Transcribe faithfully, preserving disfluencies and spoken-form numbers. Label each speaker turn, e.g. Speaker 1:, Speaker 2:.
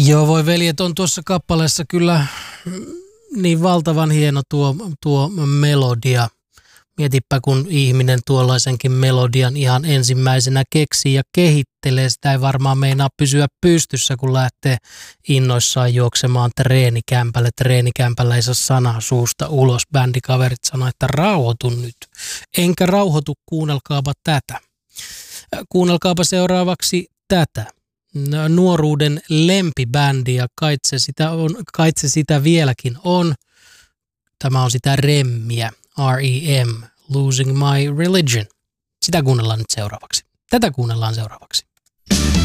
Speaker 1: Joo, voi veljet, on tuossa kappaleessa kyllä niin valtavan hieno tuo, tuo melodia. Mietipä, kun ihminen tuollaisenkin melodian ihan ensimmäisenä keksii ja kehittelee. Sitä ei varmaan meinaa pysyä pystyssä, kun lähtee innoissaan juoksemaan treenikämpälle. Treenikämpällä ei saa sanaa suusta ulos. Bändikaverit sanoo, että rauhoitu nyt. Enkä rauhoitu, kuunnelkaapa tätä. Kuunnelkaapa seuraavaksi tätä. Nuoruuden lempibändi ja kait se sitä, on, kait se sitä vieläkin on. Tämä on sitä remmiä. R E M, Losing My Religion. Sitä kuunnellaan nyt seuraavaksi. Tätä kuunnellaan seuraavaksi.